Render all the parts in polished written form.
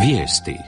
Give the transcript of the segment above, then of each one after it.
Vijesti.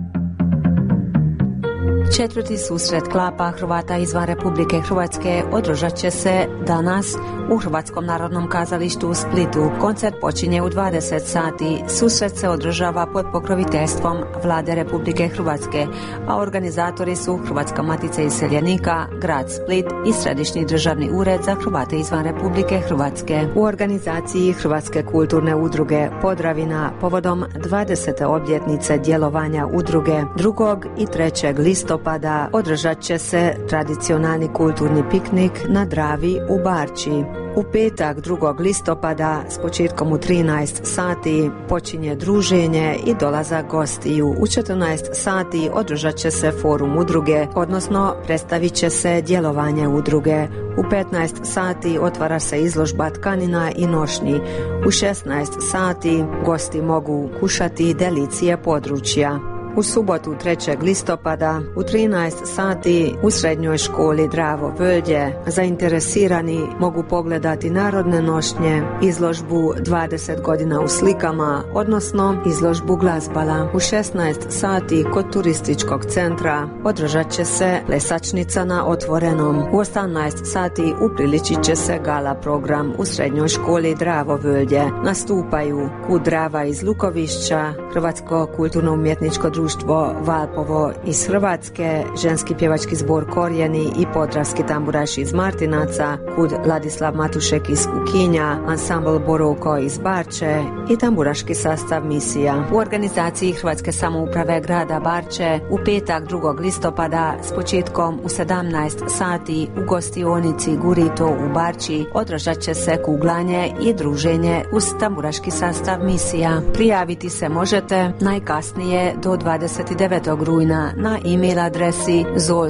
Četvrti susret klapa Hrvata izvan Republike Hrvatske održat će se danas u Hrvatskom narodnom kazalištu u Splitu. Koncert počinje u 20 sati. Susret se održava pod pokroviteljstvom Vlade Republike Hrvatske, a organizatori su Hrvatska matica iseljenika, grad Split i Središnji državni ured za Hrvate izvan Republike Hrvatske. U organizaciji Hrvatske kulturne udruge Podravina povodom 20. obljetnice djelovanja udruge 2. i 3. listopada održat će se tradicionalni kulturni piknik na Dravi u Barči. U petak 2. listopada s početkom u 13 sati počinje druženje i dolazak gostiju. U 14 sati održat će se forum udruge, odnosno predstavit će se djelovanje udruge. U 15 sati otvara se izložba tkanina i nošnji. U 16 sati gosti mogu kušati delicije područja. U subotu 3. listopada u 13 sati u srednjoj školi Dravo Völje zainteresirani mogu pogledati narodne nošnje, izložbu 20 godina u slikama, odnosno izložbu glazbala. U 16 sati kod turističkog centra održat će se plesačnica na otvorenom. U 18 sati upriličit će se gala program u srednjoj školi Dravo Völje. Nastupaju Kud Drava iz Lukovišća, Hrvatsko kulturno-umjetničko društvo Valpovo iz Hrvatske, ženski pjevački zbor Korijeni i Podravski tamburaš iz Martinaca, Kud Ladislav Matušek iz Kukinja, ansambl Borovko iz Barče i tamburaški sastav Misija. U organizaciji Hrvatske samouprave grada Barče u petak 2. listopada s početkom u 17 sati u gostionici Gurito u Barči održat će se kuglanje i druženje uz tamburaški sastav Misija. Prijaviti se možete najkasnije do 29. rujna na e-mail adresi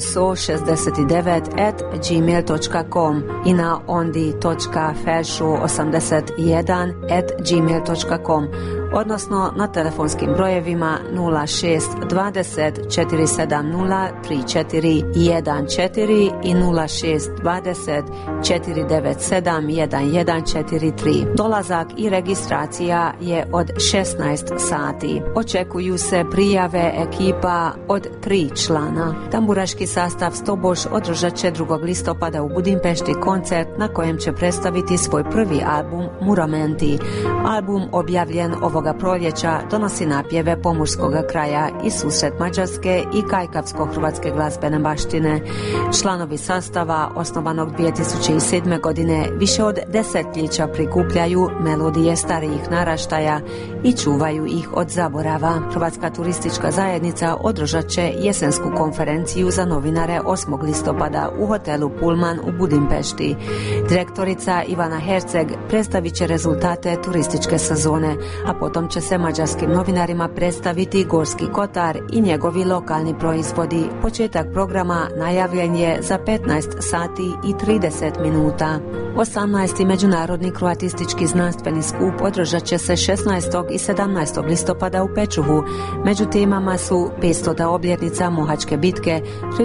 zolso69@gmail.com i na ondi.fershu81@gmail.com, odnosno na telefonskim brojevima 06 20 470 3414 i 06 20 497 1143. Dolazak i registracija je od 16 sati. Očekuju se prijave ekipa od 3 člana. Tamburaški sastav Stoboš održat će 2. listopada u Budimpešti koncert na kojem će predstaviti svoj prvi album Muramenti. Album objavljen ovoga proljeća donosi napjeve pomorskoga kraja i susret mađarske i kajkavsko-hrvatske glazbene baštine. Članovi sastava, osnovanog 2007. godine, više od desetljeća prikupljaju melodije starijih naraštaja i čuvaju ih od zaborava. Hrvatska turistička zajednica održat će jesensku konferenciju za novinare 8. listopada u hotelu Pullman u Budimpešti. Direktorica Ivana Herceg predstavit će rezultate turističke sezone, a potom će se mađarskim novinarima predstaviti Gorski kotar i njegovi lokalni proizvodi. Početak programa najavljen je za 15 sati i 30 minuta. 18. međunarodni kroatistički znanstveni skup održat će se 16. i 17. listopada u Pečuhu. Među temama su 500. obljetnica Mohačke bitke,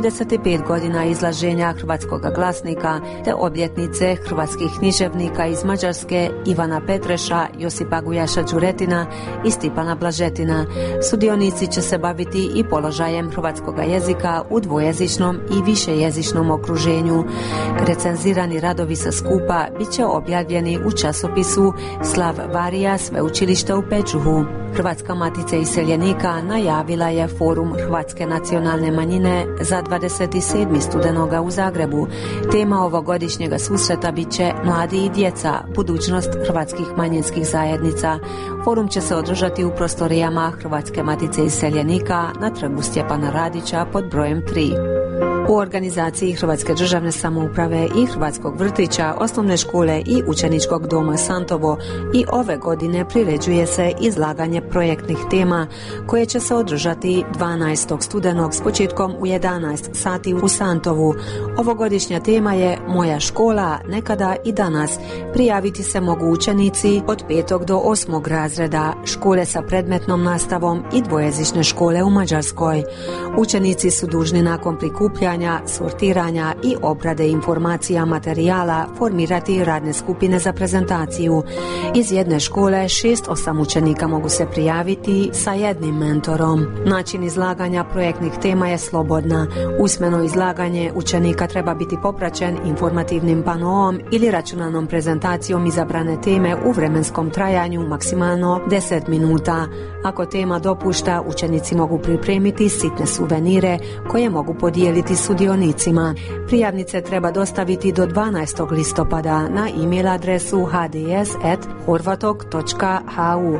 35 godina izlaženja Hrvatskog glasnika te obljetnice hrvatskih književnika iz Mađarske Ivana Petreša, Josipa Gujaša Đuretina i Stipana Blažetina. Sudionici će se baviti i položajem hrvatskog jezika u dvojezičnom i višejezičnom okruženju. Recenzirani radovi sa skupa bit će objavljeni u časopisu Slav Varija sveučilišta u Pečuhu. Hrvatska matica iseljenika najavila je forum Hrvatske nacionalne manjine za 27. studenoga u Zagrebu. Tema ovogodišnjega susreta bit će Mladi i djeca, budućnost hrvatskih manjinskih zajednica. Forum će se održati u prostorijama Hrvatske matice iseljenika na trgu Stjepana Radića pod brojem 3. U organizaciji Hrvatske državne samouprave i Hrvatskog vrtića, osnovne škole i učeničkog doma Santovo i ove godine priređuje se izlaganje projektnih tema koje će se održati 12. studenog s početkom u 11 sati u Santovu. Ovogodišnja tema je Moja škola, nekada i danas. Prijaviti se mogu učenici od 5. do 8. razreda, škole sa predmetnom nastavom i dvojezične škole u Mađarskoj. Učenici su dužni nakon prikupljanja planiranja, sortiranja i obrade informacija materijala formirati radne skupine za prezentaciju. Iz jedne škole 6-8 učenika mogu se prijaviti sa jednim mentorom. Način izlaganja projektnih tema je slobodna. Usmeno izlaganje učenika treba biti popraćen informativnim panoom ili računalnom prezentacijom izabrane teme u vremenskom trajanju maksimalno 10 minuta. Ako tema dopušta, učenici mogu pripremiti sitne suvenire koje mogu podijeliti sudionicima. Prijavnice treba dostaviti do 12. listopada na e-mail adresu hds@horvatok.hu.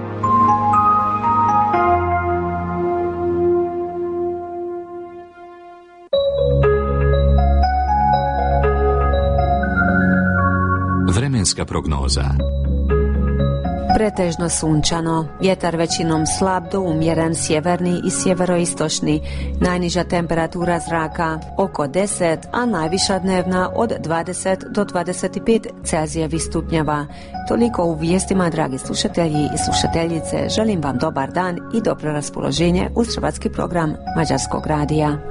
Vremenska prognoza. Pretežno sunčano, vjetar većinom slab do umjeren sjeverni i sjeveroistočni, najniža temperatura zraka oko 10, a najviša dnevna od 20 do 25 Celzijevih stupnjeva. Toliko u vijestima, dragi slušatelji i slušateljice. Želim vam dobar dan i dobro raspoloženje uz hrvatski program Mađarskog radija.